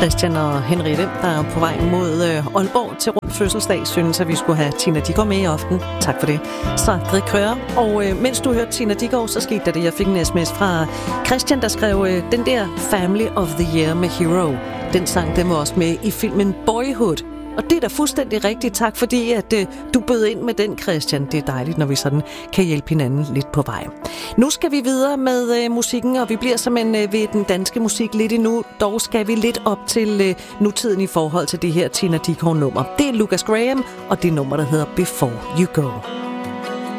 Christian og Henriette, der er på vej mod Aalborg til rund fødselsdag, synes at vi skulle have Tina Dickow med i aften. Tak for det. Strid Krøger. Og mens du hørte Tina Dickow, så skete der det. Jeg fik en sms fra Christian, der skrev den der Family of the Year med Hero. Den sang, den var også med i filmen Boyhood. Og det er da fuldstændig rigtigt. Tak fordi, at du bød ind med den, Christian. Det er dejligt, når vi sådan kan hjælpe hinanden lidt på vej. Nu skal vi videre med musikken, og vi bliver simpelthen ved den danske musik lidt endnu. Dog skal vi lidt op til nutiden i forhold til det her Tina Dickow-nummer. Det er Lucas Graham, og det nummer, der hedder Before You Go.